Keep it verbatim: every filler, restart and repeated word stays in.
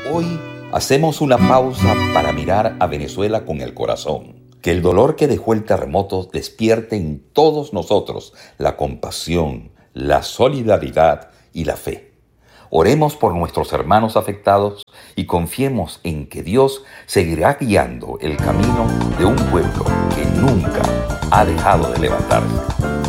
Hoy hacemos una pausa para mirar a Venezuela con el corazón. Que el dolor que dejó el terremoto despierte en todos nosotros la compasión, la solidaridad y la fe. Oremos por nuestros hermanos afectados y confiemos en que Dios seguirá guiando el camino de un pueblo que nunca ha dejado de levantarse.